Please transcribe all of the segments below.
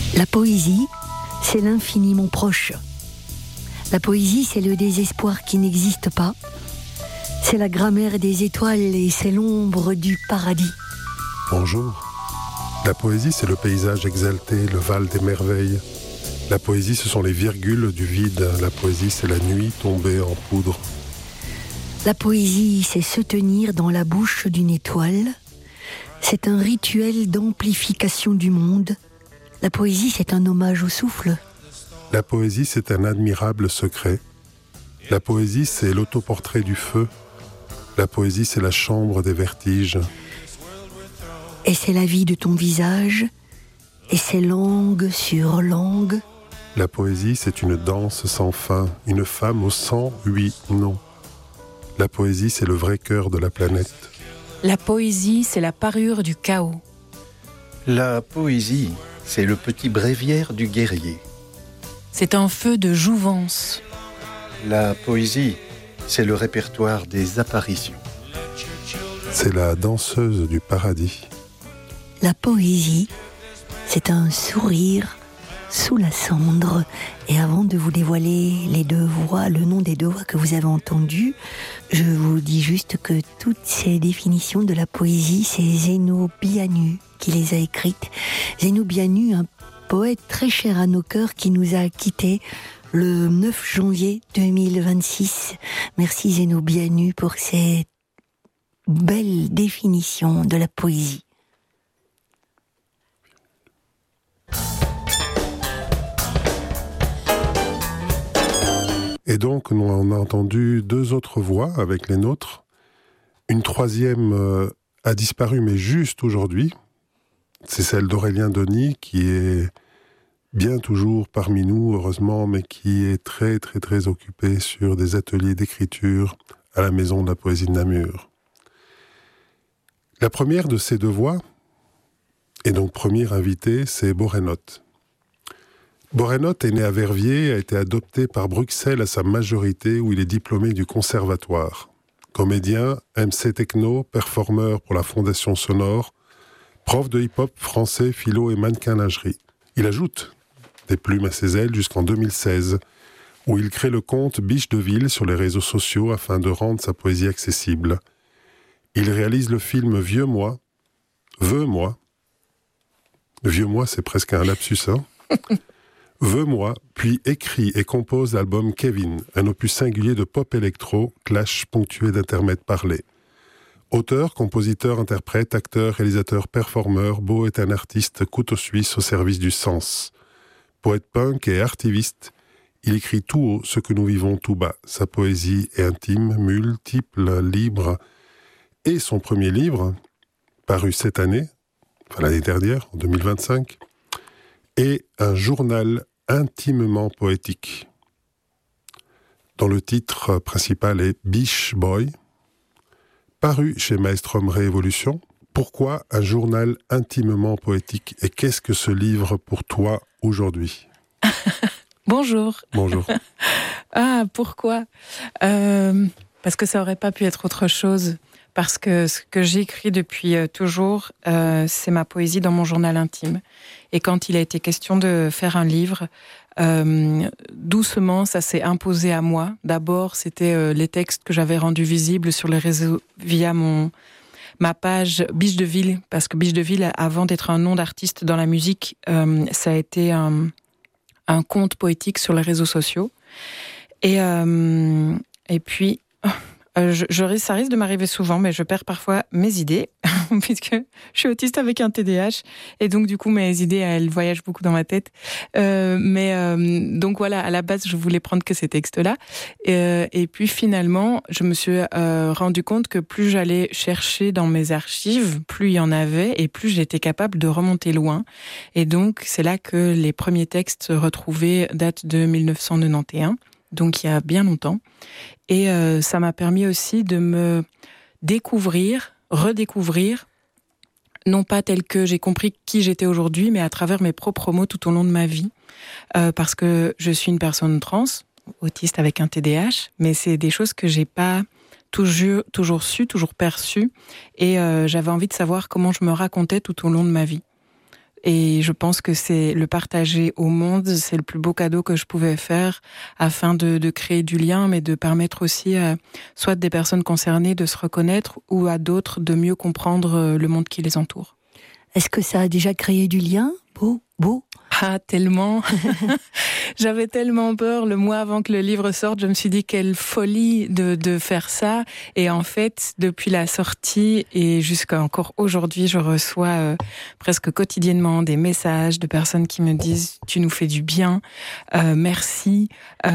La poésie, c'est l'infiniment proche. La poésie, c'est le désespoir qui n'existe pas. C'est la grammaire des étoiles et c'est l'ombre du paradis. Bonjour. La poésie, c'est le paysage exalté, le val des merveilles. La poésie, ce sont les virgules du vide. La poésie, c'est la nuit tombée en poudre. La poésie, c'est se tenir dans la bouche d'une étoile. C'est un rituel d'amplification du monde. La poésie, c'est un hommage au souffle. La poésie, c'est un admirable secret. La poésie, c'est l'autoportrait du feu. La poésie, c'est la chambre des vertiges. Et c'est la vie de ton visage, et c'est langue sur langue. La poésie, c'est une danse sans fin, une femme aux 108 noms. La poésie, c'est le vrai cœur de la planète. La poésie, c'est la parure du chaos. La poésie, c'est le petit bréviaire du guerrier. C'est un feu de jouvence. La poésie, c'est le répertoire des apparitions. C'est la danseuse du paradis. La poésie, c'est un sourire sous la cendre. Et avant de vous dévoiler les deux voix, le nom des deux voix que vous avez entendues, je vous dis juste que toutes ces définitions de la poésie, c'est Zéno Bianu qui les a écrites. Zéno Bianu, un poète très cher à nos cœurs qui nous a quittés le 9 janvier 2026. Merci Zéno Bianu pour ces belles définitions de la poésie. Et donc, on a entendu deux autres voix avec les nôtres. Une troisième a disparu, mais juste aujourd'hui. C'est celle d'Aurélien Denis, qui est bien toujours parmi nous, heureusement, mais qui est très, très, très occupé sur des ateliers d'écriture à la Maison de la Poésie de Namur. La première de ces deux voix, et donc premier invité, c'est Borénote. Borénote est né à Verviers, a été adopté par Bruxelles à sa majorité où il est diplômé du conservatoire. Comédien, MC techno, performeur pour la Fondation Sonore, prof de hip-hop, français, philo et mannequin-lingerie. Il ajoute des plumes à ses ailes jusqu'en 2016, où il crée le compte Biche de Ville sur les réseaux sociaux afin de rendre sa poésie accessible. Il réalise le film Vieux Moi, Veux Moi. Vieux Moi, c'est presque un lapsus, hein. Veux Moi, puis écrit et compose l'album Kevin, un opus singulier de pop électro, clash ponctué d'intermèdes parlés. Auteur, compositeur, interprète, acteur, réalisateur, performeur, Beau est un artiste couteau suisse au service du sens. Poète punk et artiviste, il écrit tout haut ce que nous vivons tout bas. Sa poésie est intime, multiple, libre. Et son premier livre, paru cette année, enfin l'année dernière, en 2025, est un journal intimement poétique, dont le titre principal est Biche Boy, paru chez Maelstrom Réévolution. Pourquoi un journal intimement poétique? Et qu'est-ce que ce livre pour toi aujourd'hui? Bonjour. Bonjour. Ah, pourquoi Parce que ça aurait pas pu être autre chose. Parce que ce que j'écris depuis toujours, c'est ma poésie dans mon journal intime. Et quand il a été question de faire un livre, doucement, ça s'est imposé à moi. D'abord, c'était les textes que j'avais rendus visibles sur les réseaux via ma page Biche de Ville. Parce que Biche de Ville, avant d'être un nom d'artiste dans la musique, ça a été un conte poétique sur les réseaux sociaux. Et puis... ça risque de m'arriver souvent, mais je perds parfois mes idées, puisque je suis autiste avec un TDAH, et donc du coup mes idées, elles voyagent beaucoup dans ma tête. Donc voilà, à la base, je voulais prendre que ces textes-là, et puis finalement, je me suis rendu compte que plus j'allais chercher dans mes archives, plus il y en avait, et plus j'étais capable de remonter loin. Et donc c'est là que les premiers textes retrouvés datent de 1991. Donc il y a bien longtemps. Et ça m'a permis aussi de me découvrir, redécouvrir, non pas tel que j'ai compris qui j'étais aujourd'hui, mais à travers mes propres mots tout au long de ma vie. Parce que je suis une personne trans, autiste avec un TDAH, mais c'est des choses que j'ai pas toujours su, toujours perçues. Et j'avais envie de savoir comment je me racontais tout au long de ma vie. Et je pense que c'est le partager au monde, c'est le plus beau cadeau que je pouvais faire afin de créer du lien, mais de permettre aussi à soit des personnes concernées de se reconnaître ou à d'autres de mieux comprendre le monde qui les entoure. Est-ce que ça a déjà créé du lien ? Beau. Ah, tellement. J'avais tellement peur. Le mois avant que le livre sorte, je me suis dit quelle folie de faire ça. Et en fait, depuis la sortie et jusqu'à encore aujourd'hui, je reçois presque quotidiennement des messages de personnes qui me disent « Tu nous fais du bien, merci ».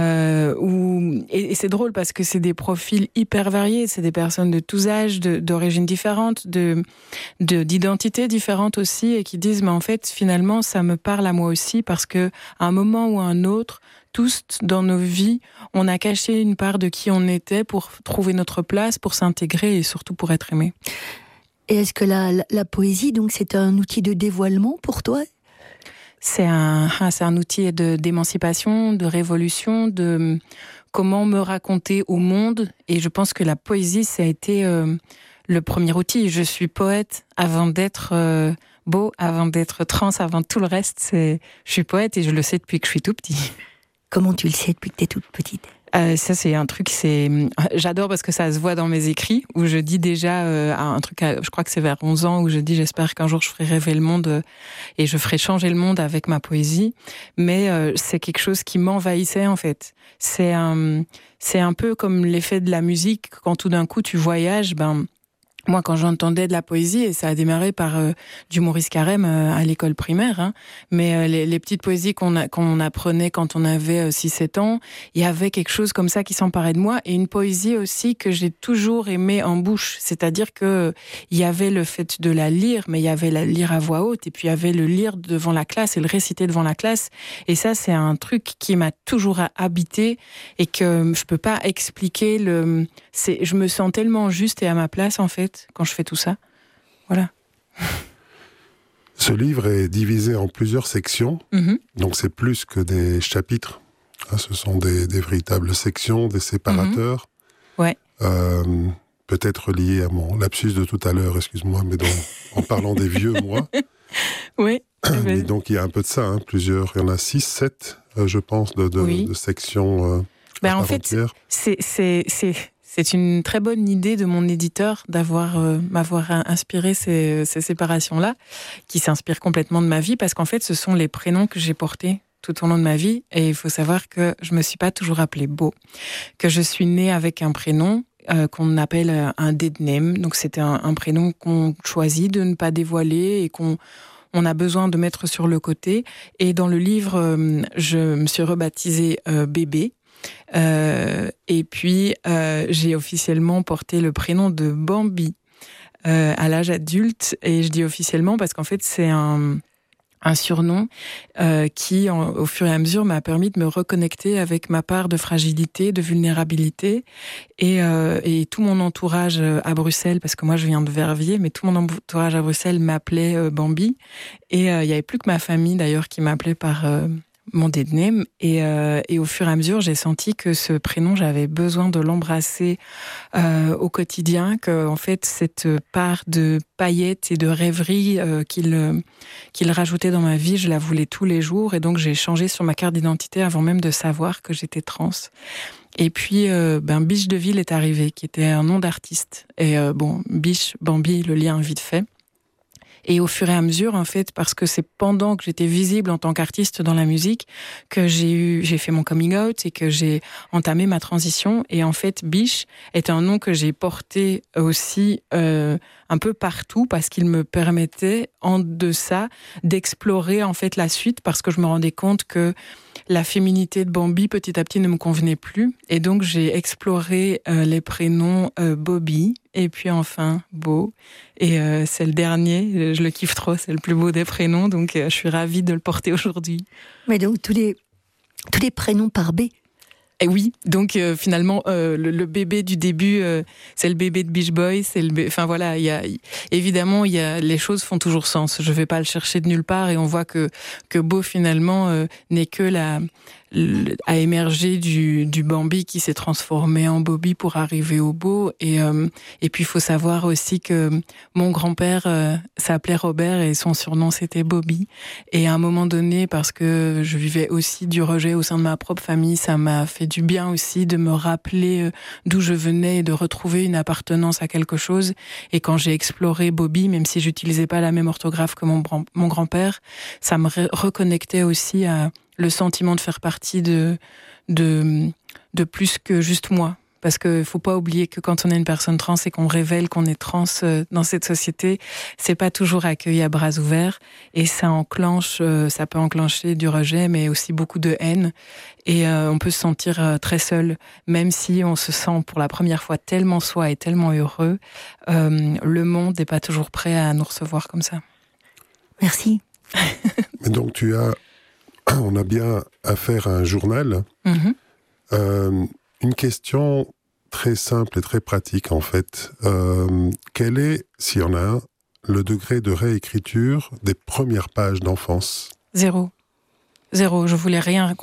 Et c'est drôle parce que c'est des profils hyper variés. C'est des personnes de tous âges, d'origines différentes, d'identités différentes aussi, et qui disent « Mais en fait, finalement, ça me parle à moi aussi parce que à un moment ou à un autre, tous dans nos vies, on a caché une part de qui on était pour trouver notre place, pour s'intégrer et surtout pour être aimé. » Et est-ce que la poésie, donc, c'est un outil de dévoilement pour toi ? C'est un outil d'émancipation, de révolution, de comment me raconter au monde. Et je pense que la poésie, ça a été le premier outil. Je suis poète avant d'être beau, avant d'être trans, avant tout le reste. Je suis poète et je le sais depuis que je suis tout petit. Comment tu le sais depuis que tu es toute petite ? Ça, c'est un truc, j'adore parce que ça se voit dans mes écrits, où je dis déjà un truc, je crois que c'est vers 11 ans, où je dis j'espère qu'un jour je ferai rêver le monde et je ferai changer le monde avec ma poésie. Mais c'est quelque chose qui m'envahissait en fait. C'est un peu comme l'effet de la musique, quand tout d'un coup tu voyages, moi, quand j'entendais de la poésie, et ça a démarré par du Maurice Carême à l'école primaire, hein, mais les petites poésies qu'on apprenait quand on avait 6-7 ans, il y avait quelque chose comme ça qui s'emparait de moi, et une poésie aussi que j'ai toujours aimée en bouche, c'est-à-dire que il y avait le fait de la lire, mais il y avait la lire à voix haute, et puis il y avait le lire devant la classe et le réciter devant la classe, et ça, c'est un truc qui m'a toujours habité et que je peux pas expliquer. Je me sens tellement juste et à ma place, en fait, quand je fais tout ça. Voilà. Ce livre est divisé en plusieurs sections, donc c'est plus que des chapitres. Ce sont des véritables sections, des séparateurs. Ouais. Peut-être lié à mon lapsus de tout à l'heure, excuse-moi, mais en parlant des vieux mois. Oui. Et donc il y a un peu de ça, plusieurs, il y en a 6, 7, je pense, de sections en fait, c'est une très bonne idée de mon éditeur m'avoir inspiré ces séparations-là, qui s'inspirent complètement de ma vie, parce qu'en fait, ce sont les prénoms que j'ai portés tout au long de ma vie, et il faut savoir que je me suis pas toujours appelée Beau, que je suis née avec un prénom qu'on appelle un dead name, donc c'était un prénom qu'on choisit de ne pas dévoiler et qu'on a besoin de mettre sur le côté. Et dans le livre, je me suis rebaptisée Bébé. Et puis j'ai officiellement porté le prénom de Bambi à l'âge adulte, et je dis officiellement parce qu'en fait c'est un surnom qui, au fur et à mesure, m'a permis de me reconnecter avec ma part de fragilité, de vulnérabilité, et tout mon entourage à Bruxelles, parce que moi je viens de Verviers, mais tout mon entourage à Bruxelles m'appelait Bambi, et il y avait plus que ma famille d'ailleurs qui m'appelait par mon dead name, et au fur et à mesure j'ai senti que ce prénom, j'avais besoin de l'embrasser au quotidien, que en fait cette part de paillettes et de rêverie qu'il rajoutait dans ma vie, je la voulais tous les jours, et donc j'ai changé sur ma carte d'identité avant même de savoir que j'étais trans. Et puis Biche de Ville est arrivé, qui était un nom d'artiste, et Biche, Bambi, le lien vite fait. Et au fur et à mesure, en fait, parce que c'est pendant que j'étais visible en tant qu'artiste dans la musique que j'ai fait mon coming out et que j'ai entamé ma transition. Et en fait, Biche est un nom que j'ai porté aussi un peu partout, parce qu'il me permettait, en deçà, d'explorer en fait la suite, parce que je me rendais compte que la féminité de Bambi, petit à petit, ne me convenait plus. Et donc, j'ai exploré les prénoms Bobby, et puis enfin Beau. Et c'est le dernier, je le kiffe trop, c'est le plus beau des prénoms, donc je suis ravie de le porter aujourd'hui. Mais donc, tous les prénoms par B. Et oui, donc finalement le bébé du début, c'est le bébé de Beach Boys, enfin voilà, évidemment les choses font toujours sens. Je vais pas le chercher de nulle part et on voit que Beau finalement n'est que a émergé du Bambi qui s'est transformé en Bobby pour arriver au Beau. Et puis il faut savoir aussi que mon grand-père s'appelait Robert et son surnom c'était Bobby. Et à un moment donné, parce que je vivais aussi du rejet au sein de ma propre famille, ça m'a fait du bien aussi de me rappeler d'où je venais et de retrouver une appartenance à quelque chose. Et quand j'ai exploré Bobby, même si j'utilisais pas la même orthographe que mon grand-père, ça me reconnectait aussi à le sentiment de faire partie de plus que juste moi. Parce que faut pas oublier que quand on est une personne trans et qu'on révèle qu'on est trans dans cette société, c'est pas toujours accueilli à bras ouverts et ça peut enclencher du rejet, mais aussi beaucoup de haine et on peut se sentir très seul, même si on se sent pour la première fois tellement soi et tellement heureux. Le monde n'est pas toujours prêt à nous recevoir comme ça. Merci. Mais donc on a bien affaire à un journal. Une question très simple et très pratique, en fait. Quel est, s'il y en a un, le degré de réécriture des premières pages d'enfance ? 0. Je voulais rien.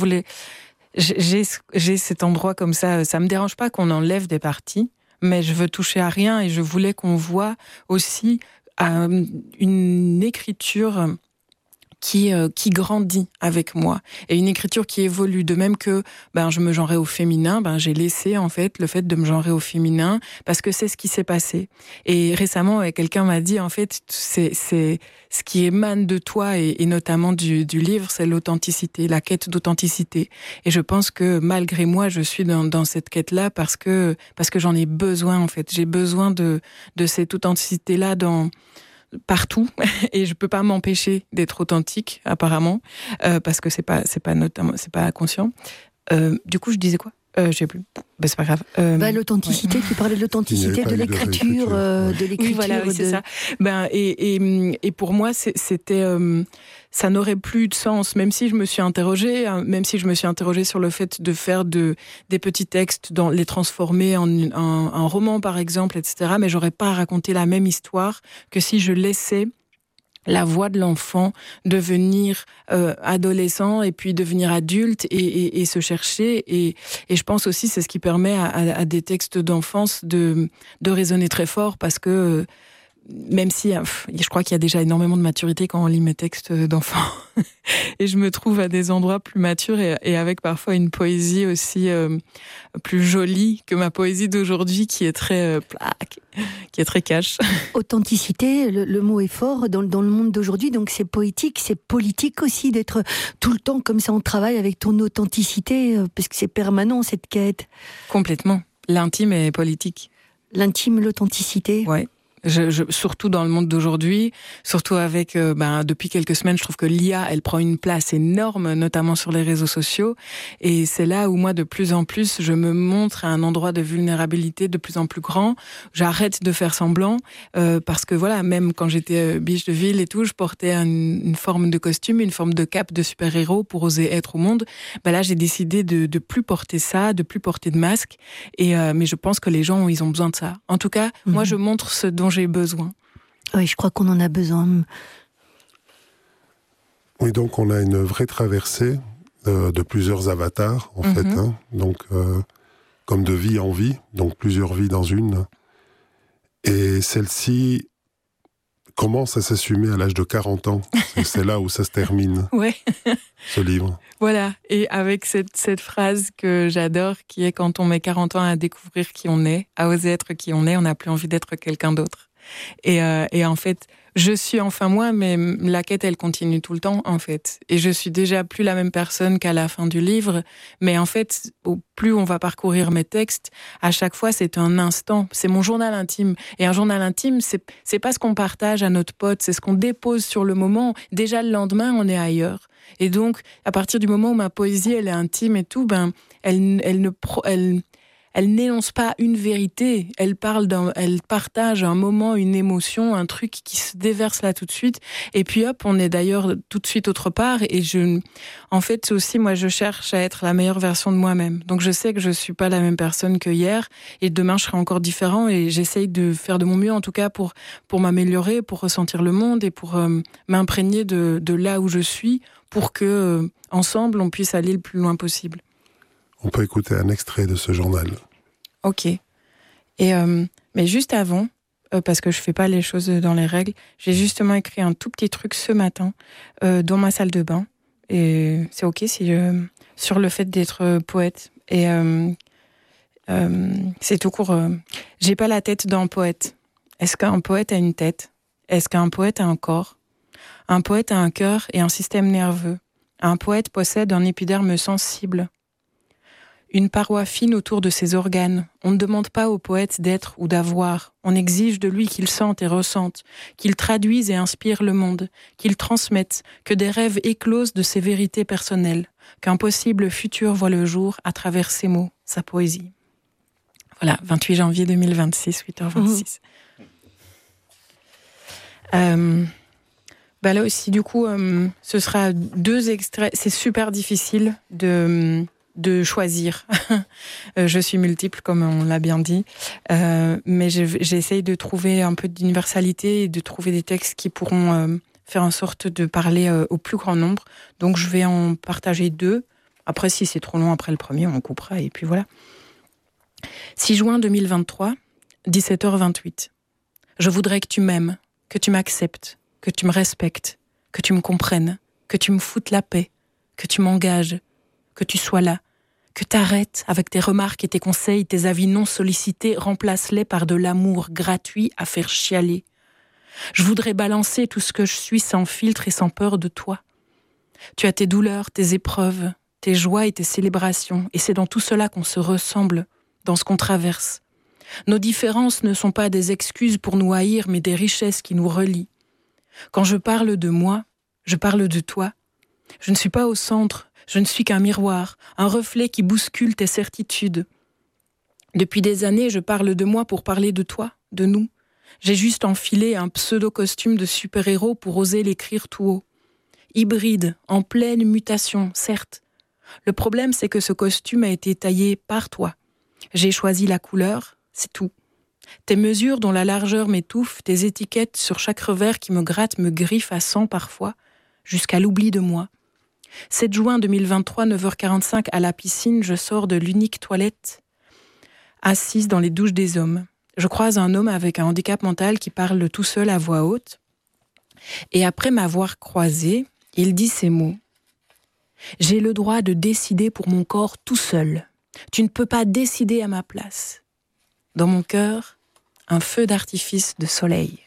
J'ai cet endroit comme ça. Ça me dérange pas qu'on enlève des parties, mais je veux toucher à rien et je voulais qu'on voit aussi une écriture qui grandit avec moi et une écriture qui évolue, de même que je me genrais au féminin, j'ai laissé en fait le fait de me genrer au féminin parce que c'est ce qui s'est passé. Et récemment quelqu'un m'a dit en fait c'est ce qui émane de toi et notamment du livre, c'est l'authenticité, la quête d'authenticité. Et je pense que malgré moi je suis dans cette quête là parce que j'en ai besoin en fait. J'ai besoin de cette authenticité là partout et je peux pas m'empêcher d'être authentique apparemment parce que c'est pas conscient. Du coup je disais quoi? Je sais plus. C'est pas grave. L'authenticité, ouais. Tu parlais de l'authenticité de l'écriture, Oui, voilà, oui, c'est ça. Et pour moi, c'était, ça n'aurait plus de sens, même si je me suis interrogée sur le fait de faire des petits textes, les transformer en roman, par exemple, etc. Mais j'aurais pas raconté la même histoire que si je laissais la voix de l'enfant devenir adolescent et puis devenir adulte et se chercher et je pense aussi c'est ce qui permet à des textes d'enfance de résonner très fort parce que même si je crois qu'il y a déjà énormément de maturité quand on lit mes textes d'enfants et je me trouve à des endroits plus matures et avec parfois une poésie aussi plus jolie que ma poésie d'aujourd'hui qui est très cash. Authenticité, le mot est fort dans le monde d'aujourd'hui, donc c'est poétique, c'est politique aussi d'être tout le temps comme ça en travail avec ton authenticité parce que c'est permanent cette quête. Complètement. L'intime est politique. L'intime, l'authenticité. Ouais. Surtout dans le monde d'aujourd'hui, surtout avec depuis quelques semaines, je trouve que l'IA, elle prend une place énorme, notamment sur les réseaux sociaux, et c'est là où moi, de plus en plus, je me montre à un endroit de vulnérabilité de plus en plus grand. J'arrête de faire semblant, parce que voilà, même quand j'étais biche de ville et tout, je portais une forme de costume, une forme de cape de super-héros pour oser être au monde. Là, j'ai décidé de plus porter ça, de plus porter de masque, mais je pense que les gens, ils ont besoin de ça. En tout cas, moi, je montre ce dont j'ai besoin. Oui, je crois qu'on en a besoin. Oui, donc on a une vraie traversée de plusieurs avatars, en fait. Hein, donc, comme de vie en vie, donc plusieurs vies dans une. Et celle-ci commence à s'assumer à l'âge de 40 ans. C'est là où ça se termine, ce livre. Voilà, et avec cette phrase que j'adore, qui est quand on met 40 ans à découvrir qui on est, à oser être qui on est, on n'a plus envie d'être quelqu'un d'autre. Et en fait, je suis enfin moi, mais la quête, elle continue tout le temps, en fait. Et je suis déjà plus la même personne qu'à la fin du livre, mais en fait, au plus on va parcourir mes textes, à chaque fois, c'est un instant. C'est mon journal intime. Et un journal intime, c'est pas ce qu'on partage à notre pote, c'est ce qu'on dépose sur le moment. Déjà, le lendemain, on est ailleurs. Et donc, à partir du moment où ma poésie, elle est intime et tout, elle elle n'énonce pas une vérité, elle partage un moment, une émotion, un truc qui se déverse là tout de suite, et puis hop, on est d'ailleurs tout de suite autre part, et en fait, c'est aussi, moi, je cherche à être la meilleure version de moi-même. Donc je sais que je suis pas la même personne que hier, et demain je serai encore différent, et j'essaye de faire de mon mieux, en tout cas, pour m'améliorer, pour ressentir le monde, et pour m'imprégner de là où je suis, pour que, ensemble, on puisse aller le plus loin possible. On peut écouter un extrait de ce journal. Ok. Mais juste avant, parce que je fais pas les choses dans les règles, j'ai justement écrit un tout petit truc ce matin dans ma salle de bain. Et c'est ok si sur le fait d'être poète. Et c'est tout court. J'ai pas la tête d'un poète. Est-ce qu'un poète a une tête ? Est-ce qu'un poète a un corps ? Un poète a un cœur et un système nerveux. Un poète possède un épiderme sensible. Une paroi fine autour de ses organes. On ne demande pas au poète d'être ou d'avoir. On exige de lui qu'il sente et ressente, qu'il traduise et inspire le monde, qu'il transmette, que des rêves éclosent de ses vérités personnelles, qu'un possible futur voit le jour à travers ses mots, sa poésie. Voilà, 28 janvier 2026, 8h26. Là aussi, du coup, ce sera 2 extraits. C'est super difficile de choisir. Je suis multiple, comme on l'a bien dit. Mais j'essaye de trouver un peu d'universalité et de trouver des textes qui pourront faire en sorte de parler au plus grand nombre. Donc, je vais en partager 2. Après, si c'est trop long après le premier, on coupera et puis voilà. 6 juin 2023, 17h28. Je voudrais que tu m'aimes, que tu m'acceptes, que tu me respectes, que tu me comprennes, que tu me foutes la paix, que tu m'engages, que tu sois là, que t'arrêtes avec tes remarques et tes conseils, tes avis non sollicités, remplace-les par de l'amour gratuit à faire chialer. Je voudrais balancer tout ce que je suis sans filtre et sans peur de toi. Tu as tes douleurs, tes épreuves, tes joies et tes célébrations, et c'est dans tout cela qu'on se ressemble, dans ce qu'on traverse. Nos différences ne sont pas des excuses pour nous haïr, mais des richesses qui nous relient. Quand je parle de moi, je parle de toi. Je ne suis pas au centre, je ne suis qu'un miroir, un reflet qui bouscule tes certitudes. Depuis des années, je parle de moi pour parler de toi, de nous. J'ai juste enfilé un pseudo-costume de super-héros pour oser l'écrire tout haut. Hybride, en pleine mutation, certes. Le problème, c'est que ce costume a été taillé par toi. J'ai choisi la couleur, c'est tout. Tes mesures dont la largeur m'étouffe, tes étiquettes sur chaque revers qui me grattent, me griffent à 100 parfois, jusqu'à l'oubli de moi. 7 juin 2023, 9h45, à la piscine, je sors de l'unique toilette, assise dans les douches des hommes. Je croise un homme avec un handicap mental qui parle tout seul à voix haute. Et après m'avoir croisé, il dit ces mots. « J'ai le droit de décider pour mon corps tout seul. Tu ne peux pas décider à ma place. » Dans mon cœur, un feu d'artifice de soleil.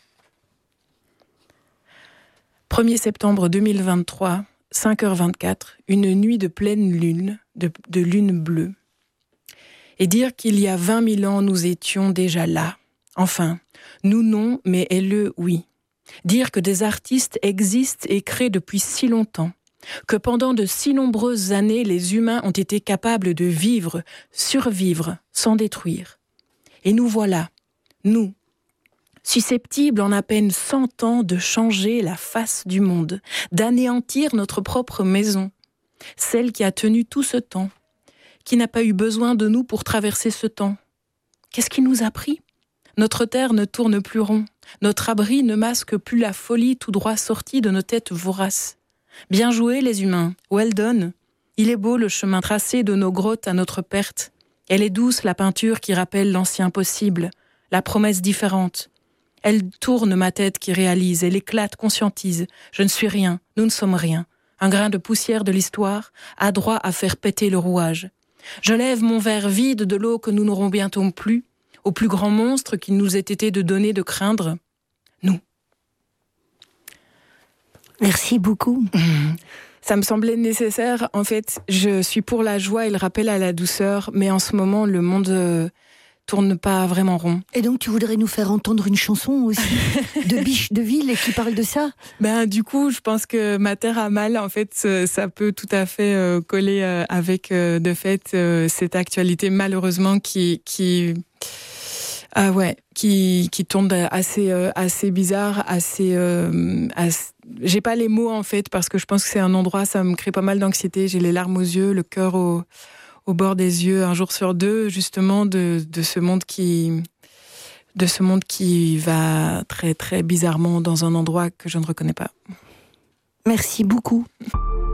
1er septembre 2023, 5h24, une nuit de pleine lune, de lune bleue. Et dire qu'il y a 20 000 ans, nous étions déjà là. Enfin, nous non, mais elles, oui. Dire que des artistes existent et créent depuis si longtemps, que pendant de si nombreuses années, les humains ont été capables de vivre, survivre, sans détruire. Et nous voilà, nous, susceptibles en à peine 100 ans de changer la face du monde, d'anéantir notre propre maison, celle qui a tenu tout ce temps, qui n'a pas eu besoin de nous pour traverser ce temps. Qu'est-ce qui nous a pris ? Notre terre ne tourne plus rond, notre abri ne masque plus la folie tout droit sortie de nos têtes voraces. Bien joué les humains, well done. Il est beau le chemin tracé de nos grottes à notre perte. Elle est douce la peinture qui rappelle l'ancien possible, la promesse différente. Elle tourne ma tête qui réalise, elle éclate, conscientise. Je ne suis rien, nous ne sommes rien. Un grain de poussière de l'histoire a droit à faire péter le rouage. Je lève mon verre vide de l'eau que nous n'aurons bientôt plus, au plus grand monstre qu'il nous ait été de donner de craindre, nous. Merci beaucoup. Ça me semblait nécessaire. En fait, je suis pour la joie et le rappel à la douceur, mais en ce moment, le monde tourne pas vraiment rond. Et donc tu voudrais nous faire entendre une chanson aussi de Biche de Ville qui parle de ça? Du coup, je pense que Ma terre a mal, en fait, ça peut tout à fait coller avec, de fait, cette actualité malheureusement qui tourne assez bizarre, j'ai pas les mots en fait parce que je pense que c'est un endroit, ça me crée pas mal d'anxiété. J'ai les larmes aux yeux, le cœur au bord des yeux, un jour sur deux, justement de ce monde qui va très très bizarrement dans un endroit que je ne reconnais pas. Merci beaucoup.